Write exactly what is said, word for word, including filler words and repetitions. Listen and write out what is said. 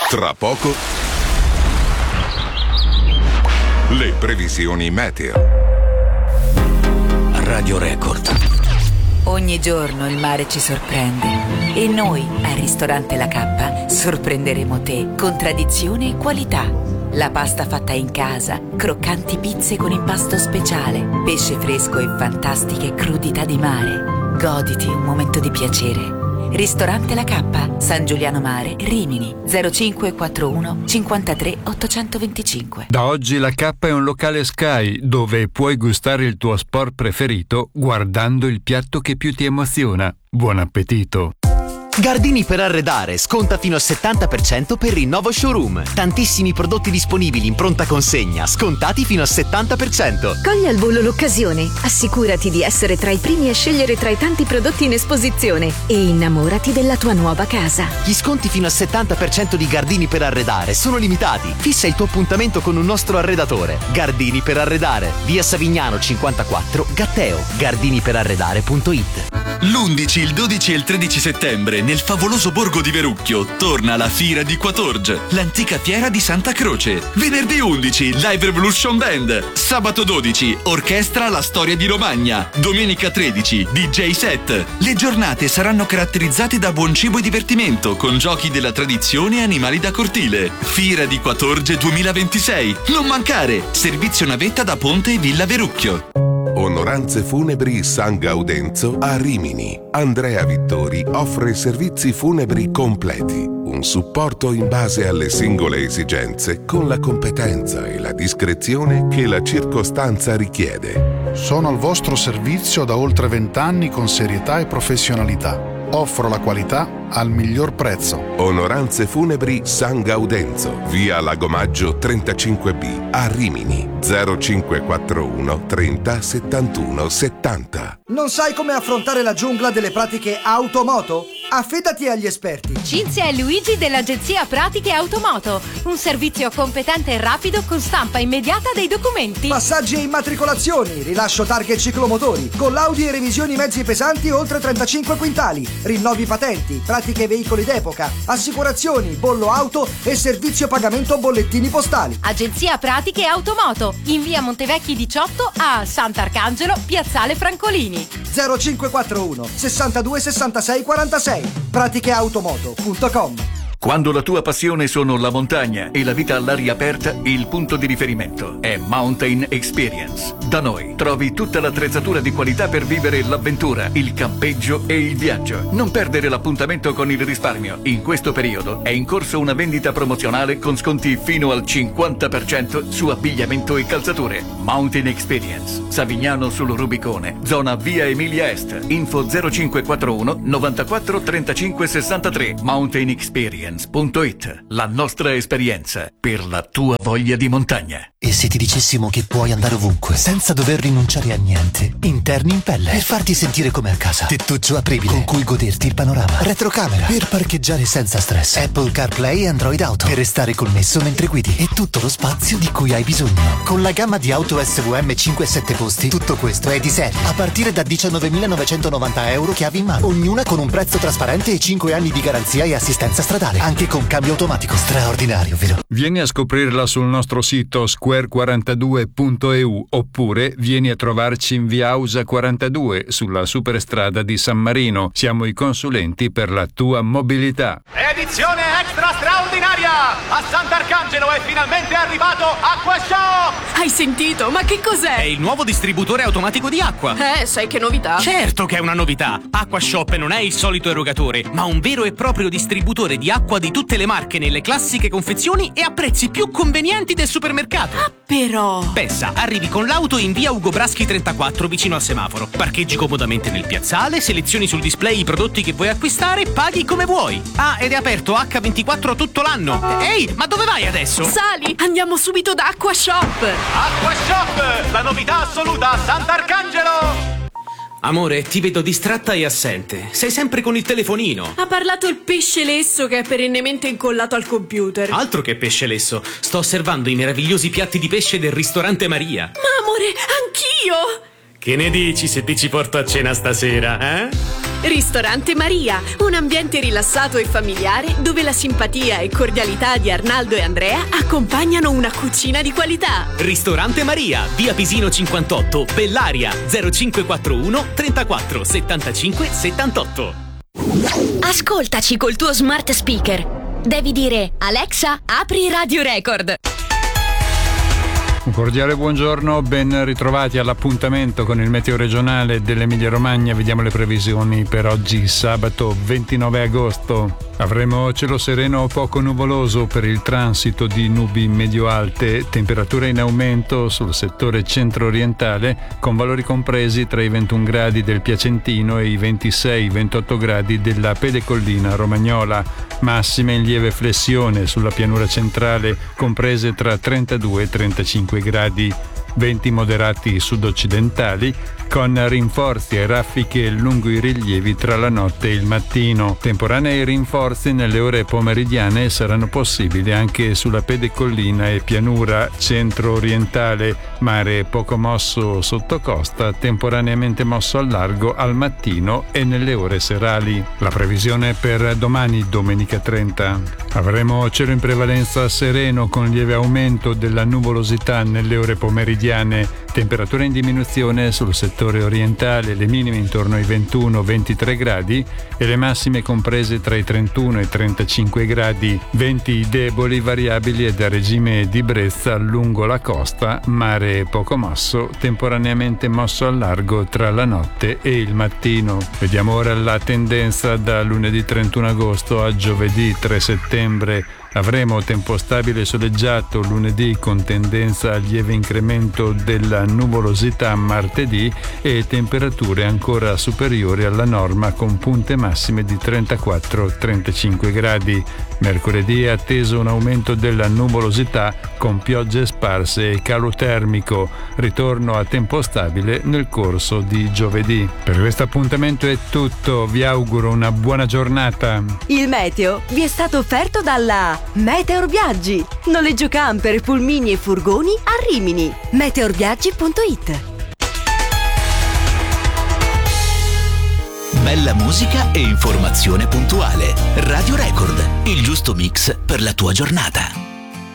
Tra poco le previsioni meteo. Radio Record. Ogni giorno il mare ci sorprende e noi al ristorante La Cappa sorprenderemo te con tradizione e qualità. La pasta fatta in casa, croccanti pizze con impasto speciale, pesce fresco e fantastiche crudità di mare. Goditi un momento di piacere. Ristorante La Cappa, San Giuliano Mare, Rimini, zero cinque quattortuno cinquantatré ottocentoventicinque. Da oggi La Cappa è un locale Sky dove puoi gustare il tuo sport preferito guardando il piatto che più ti emoziona. Buon appetito! Gardini per arredare, sconta fino al settanta per cento per il nuovo showroom. Tantissimi prodotti disponibili in pronta consegna, scontati fino al settanta per cento. Cogli al volo l'occasione, assicurati di essere tra i primi a scegliere tra i tanti prodotti in esposizione e innamorati della tua nuova casa. Gli sconti fino al settanta per cento di Gardini per arredare sono limitati. Fissa il tuo appuntamento con un nostro arredatore. Gardini per arredare, via Savignano cinquantaquattro, Gatteo. gardini per arredare punto it. L'undici, il dodici e il tredici settembre nel favoloso borgo di Verucchio torna la Fiera di Quattorge, l'antica fiera di Santa Croce. Venerdì undici, Live Revolution Band. Sabato dodici, Orchestra La Storia di Romagna. Domenica tredici, D J set. Le giornate saranno caratterizzate da buon cibo e divertimento, con giochi della tradizione e animali da cortile. Fiera di Quattorge duemilaventisei. Non mancare! Servizio navetta da Ponte e Villa Verucchio. Onoranze Funebri San Gaudenzo a Rimini. Andrea Vittori offre servizi funebri completi, un supporto in base alle singole esigenze con la competenza e la discrezione che la circostanza richiede. Sono al vostro servizio da oltre vent'anni con serietà e professionalità. Offro la qualità al miglior prezzo. Onoranze Funebri San Gaudenzo, via Lagomaggio trentacinque B a Rimini, zero cinque quattortuno trenta settantuno settanta. Non sai come affrontare la giungla delle pratiche automoto? Affidati agli esperti. Cinzia e Luigi dell'agenzia Pratiche Automoto, un servizio competente e rapido con stampa immediata dei documenti. Passaggi e immatricolazioni, rilascio targhe e ciclomotori, collaudi e revisioni mezzi pesanti oltre trentacinque quintali, rinnovi patenti, pratiche veicoli d'epoca, assicurazioni, bollo auto e servizio pagamento bollettini postali. Agenzia Pratiche Automoto, in via Montevecchi diciotto a Sant'Arcangelo, piazzale Francolini. zero cinque quattortuno sessantadue sessantasei quarantasei. praticheautomoto punto com. Quando la tua passione sono la montagna e la vita all'aria aperta, il punto di riferimento è Mountain Experience. Da noi trovi tutta l'attrezzatura di qualità per vivere l'avventura, il campeggio e il viaggio. Non perdere l'appuntamento con il risparmio. In questo periodo è in corso una vendita promozionale con sconti fino al cinquanta per cento su abbigliamento e calzature. Mountain Experience, Savignano sul Rubicone, zona via Emilia Est. Info zero cinque quattortuno novantaquattro trentacinque sessantatré. Mountain Experience. punto it. La nostra esperienza per la tua voglia di montagna. E se ti dicessimo che puoi andare ovunque senza dover rinunciare a niente? Interni in pelle per farti sentire come a casa. Tettuccio apribile con cui goderti il panorama. Retrocamera per parcheggiare senza stress. Apple CarPlay e Android Auto per restare connesso mentre guidi. E tutto lo spazio di cui hai bisogno. Con la gamma di auto S V M cinque e sette posti, tutto questo è di serie. A partire da diciannovemilanovecentonovanta euro chiavi in mano. Ognuna con un prezzo trasparente e cinque anni di garanzia e assistenza stradale. Anche con cambio automatico. Straordinario, vero? Vieni a scoprirla sul nostro sito square quarantadue punto e u oppure vieni a trovarci in via Ausa quarantadue sulla superstrada di San Marino. Siamo i consulenti per la tua mobilità. Edizione extra straordinaria! A Sant'Arcangelo è finalmente arrivato AquaShop! Hai sentito? Ma che cos'è? È il nuovo distributore automatico di acqua. Eh, sai che novità? Certo che è una novità! AquaShop non è il solito erogatore, ma un vero e proprio distributore di acqua di tutte le marche nelle classiche confezioni e a prezzi più convenienti del supermercato. Ah, però... Pensa, arrivi con l'auto in via Ugo Braschi trentaquattro vicino al semaforo. Parcheggi comodamente nel piazzale, selezioni sul display i prodotti che vuoi acquistare, paghi come vuoi. Ah, ed è aperto acca ventiquattro tutto l'anno. Ehi, ma dove vai adesso? Sali, andiamo subito da AquaShop. AquaShop, la novità assoluta a Sant'Arcangelo. Amore, ti vedo distratta e assente. Sei sempre con il telefonino. Ha parlato il pesce lesso che è perennemente incollato al computer. Altro che pesce lesso. Sto osservando i meravigliosi piatti di pesce del ristorante Maria. Ma amore, anch'io! Che ne dici se ti ci porto a cena stasera, eh? Ristorante Maria, un ambiente rilassato e familiare dove la simpatia e cordialità di Arnaldo e Andrea accompagnano una cucina di qualità. Ristorante Maria, via Pisino cinquantotto, Bellaria, zero cinque quattro uno trentaquattro settantacinque settantotto. Ascoltaci col tuo smart speaker. Devi dire: Alexa, apri Radio Record. Un cordiale buongiorno, ben ritrovati all'appuntamento con il meteo regionale dell'Emilia Romagna. Vediamo le previsioni per oggi, sabato ventinove agosto. Avremo cielo sereno o poco nuvoloso per il transito di nubi medio-alte, temperature in aumento sul settore centro-orientale con valori compresi tra i ventuno gradi del Piacentino e i ventisei ventotto gradi della Pedecollina romagnola, massime in lieve flessione sulla pianura centrale comprese tra trentadue e trentacinque gradi. Venti moderati sud-occidentali con rinforzi e raffiche lungo i rilievi tra la notte e il mattino. Temporanei rinforzi nelle ore pomeridiane saranno possibili anche sulla Pedecollina e pianura centro-orientale, mare poco mosso sotto costa, temporaneamente mosso al largo al mattino e nelle ore serali. La previsione per domani, domenica trenta. Avremo cielo in prevalenza sereno con lieve aumento della nuvolosità nelle ore pomeridiane, temperatura in diminuzione sul settore orientale, le minime intorno ai ventuno ventitré gradi e le massime comprese tra i trentuno e i trentacinque gradi. Venti deboli, variabili e da regime di brezza lungo la costa, mare poco mosso, temporaneamente mosso al largo tra la notte e il mattino. Vediamo ora la tendenza da lunedì trentuno agosto a giovedì tre settembre. Avremo tempo stabile e soleggiato lunedì con tendenza a lieve incremento della nuvolosità martedì e temperature ancora superiori alla norma con punte massime di trentaquattro trentacinque gradi. Mercoledì è atteso un aumento della nuvolosità con piogge sparse e calo termico, ritorno a tempo stabile nel corso di giovedì. Per questo appuntamento è tutto, vi auguro una buona giornata. Il meteo vi è stato offerto dalla Meteor Viaggi, noleggio camper, pulmini e furgoni a Rimini. meteorviaggi punto it. Bella musica e informazione puntuale. Radio Record, il giusto mix per la tua giornata.